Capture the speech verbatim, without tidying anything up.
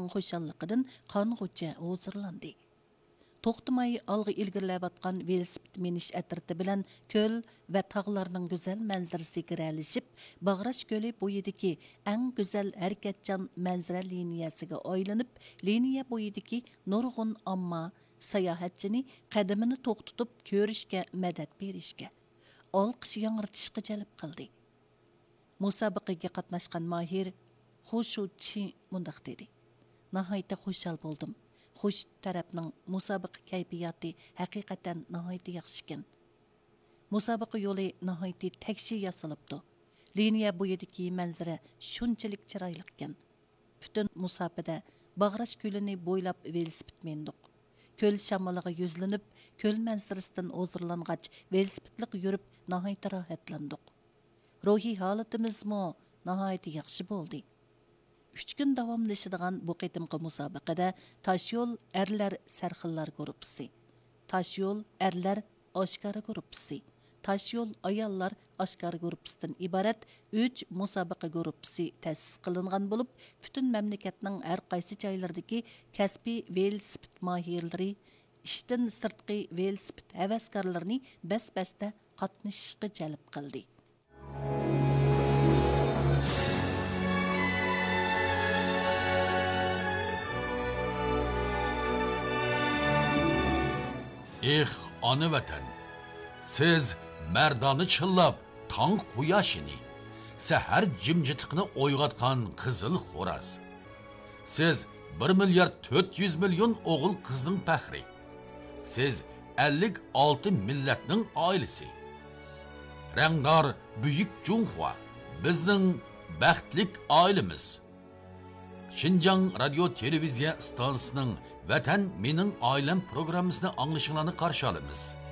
Xalqının xoşallıqıdan qanğucha huzurlandı. Toxtumay algı ilgirləbatqan velosiped miniş ətriti bilan köl və tağlarının gözəl mənzərəsi girəlişib, Bağraş gölü boyidiki ən gözəl hərəkətcan mənzərə liniyasiga aylanıb, liniya boyidiki nurğun amma sayohatchini qadamini to'xtatib ko'rishga madad berishga, olqish yangrtishga jalb qildi. Musobaqaga qatnashgan Mahir Xushuvchi mundaq dedi. Nihoyatda xushal bo'ldim. Xush tarafning musobaqa kayfiyati haqiqatan nihoyatda yaxshi ekan. Musobaqa yo'li nihoyatda takshi yasalibdi. Liniya bo'yidagi manzara shunchalik chiroyli ekan. Butun musobaqada Bağraş ko'lini bo'ylab velosiped mendik. Köl shamoliga yuzlanib, köl manzarasidan huzurlangach, velosipedlik yurib nihoyatda rohatlandik. Ruhiy holatimizmo nihoyatda yaxshi bo'ldi. Üç gün davamlaşıdığan bu qitimqi musobaqada Taşyol Erler Sarxillar gruppasi, Taşyol Erler Oshkora gruppasi, Taşyol Ayollar Oshkora gruppasidan iborat üç musobaqa gruppasi ta'sis qilingan bo'lib, butun mamlakatning har qaysi joylaridagi kasbiy velosiped mohirlari, ishdan sirtqi velosiped havaskorlarini bas-basda qatnashishga jalb qildi. Eh ana vatan, siz merdani çıllab tang quyoshini, sahar jimjitiqni o'yg'atgan qizil xo'raz. Siz bir milyard to'rt yuz million o'g'il qizning faxri. Siz ellik olti millatning oilasi. Rangdor buyuk Junxua bizning baxtlik oilamiz. Xinjiang radio televiziya stansiyasining Vatan mening oilam programmasini anglashinglarni qarshi olamiz.